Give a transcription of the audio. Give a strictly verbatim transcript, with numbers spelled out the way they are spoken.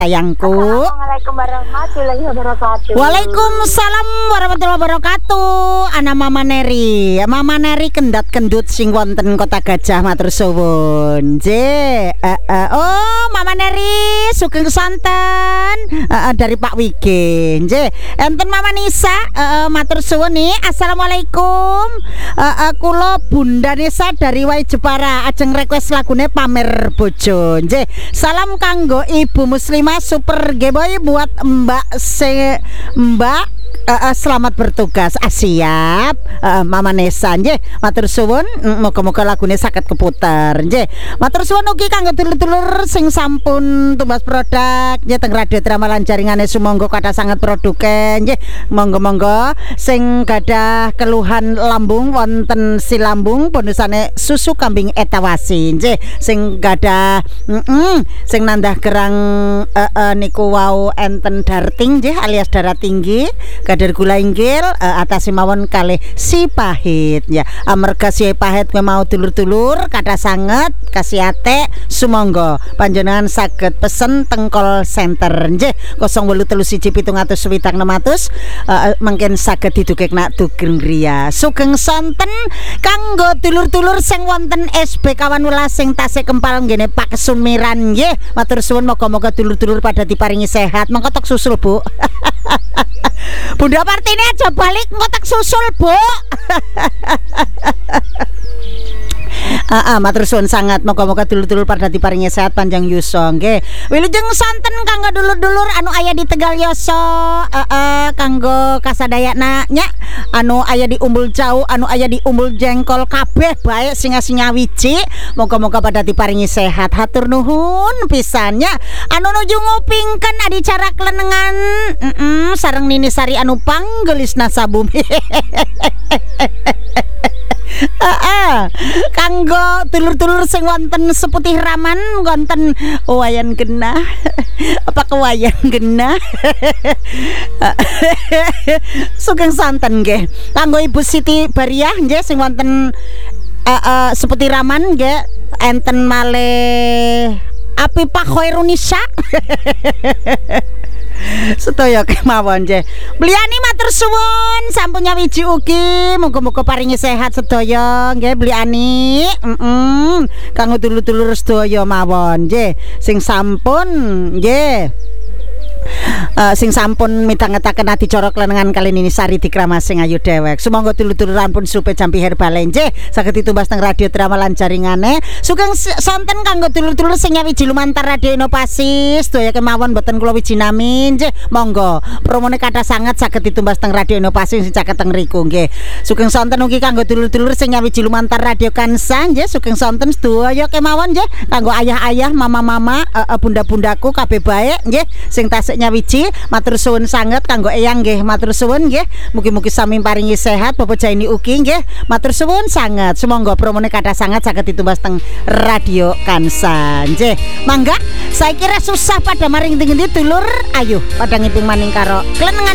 sayangku. Assalamualaikum warahmatullahi wabarakatuh. Waalaikumsalam warahmatullahi wabarakatuh. Ana Mama Neri, Mama Neri kendat kendut sing wonten Kota Gajah matur suwun. J, uh, uh, oh Mama Neri sugeng santen uh, uh, dari Pak Wige. J, enten Mama Nisa uh, uh, matur suwun nih. Assalamualaikum. Uh, uh, kulo Bunda Nisa dari Wai Jepara ajeng request lagune Pamer Bojo. J, salam kanggo Ibu Muslimah Super Geboy buat Mbak se Mbak uh, uh, selamat bertugas. Ah, siap uh, Mama Nesa nggih matur suwun. Moga-moga lagune saged keputer nggih. Matur suwun ugi kanggo dulur-dulur sing sampun tumbas produk nggih teng radio drama lan jaringane sumangga kathah sanget produke nggih. Monggo-monggo sing gadah keluhan lambung wonten silambung bonusane susu kambing etawasi nggih. Sing gadah mm -mm, sing nandah gerang uh, uh, niku wau enten darting nggih alias darah tinggi, kadar gula inggil uh, atas mawon kalih si pahit ya. Amarga si pahit mau dulur-dulur kathah sanget kasiate sumangga panjenengan saged pesen teng call center nggih nol wolu telu siji pitung atus swidak enam atus uh, mungkin saged didukekna dugeng griya. Sugeng sonten kanggo dulur-dulur sing wonten S B kawan welas sing tasik kempal nggene Pak Sumiran nggih. Matur suwun moga-moga dulur-dulur pada diparingi sehat. Mengkotok susul, Bu. Bunda Partine aja balik ngotak susul, Bu. Ah, ah, matur suwun sangat moga-moga dulur-dulur pada diparingi sehat panjang yuso nggih. Wilujeng santen kanggo dulur-dulur anu aya di Tegal Yoso, uh, uh, kanggo kasadayana nya anu aya di Umbul Jauh, anu aya di Umbul Jengkol kabeh bae singa-singa wiji moga-moga pada diparingi sehat. Hatur nuhun pisannya anu nuju ngupingken adicara kelenengan mm -mm, sareng Nini Sari anu panggelisna sabumi. Ah, kanggo dulur-dulur sing wonten seputih Raman wonten wayan genah. Apa kewayan genah? Sugeng santen nggih. Kanggo Ibu Siti Bariah nggih sing wonten uh, uh, seputih Raman nggih enten malih Api Pak Khairunisa. Sedaya kemawon nggih. Bliani matur suwun sampun nyawiji ugi muga-muga paringi sehat sedaya nggih Bliani. Heeh. Kanggo dulur-dulur sedaya mawon nggih sing sampun nggih. Uh, sing sampun midhangetaken adicara kelenengan kali Nini Sari dikrama sing ayu dewek. Sumangga dulur-duluran pun supe jampi herbal nggih saged ditumbas teng radio drama lan jaringane. Sugeng sonten kanggo dulur-dulur sing nyawiji lumantar radio inovasi sedaya kemawon boten kula wiji nami nggih. Monggo promone kathah sanget saged ditumbas teng radio inovasi sing caket teng riku nggih. Sugeng sonten ugi kanggo dulur-dulur sing nyawiji lumantar radio Kansa nggih. Sugeng sonten sedaya kemawon nggih kanggo ayah-ayah, mama-mama, uh, uh, bunda-bundaku kabeh bae nggih sing tasik nyawiji matur suwun sanget kanggo eyang nggih matur suwun nggih mugi-mugi sami paringi sehat Bapak Jaini ugi nggih matur suwun sanget sumangga promone kathah sanget saged ditumbas teng radio Kansa nggih. Mangga saya kira susah pada maring tinggi dulur ayo pada ngiping maning karo kelenengan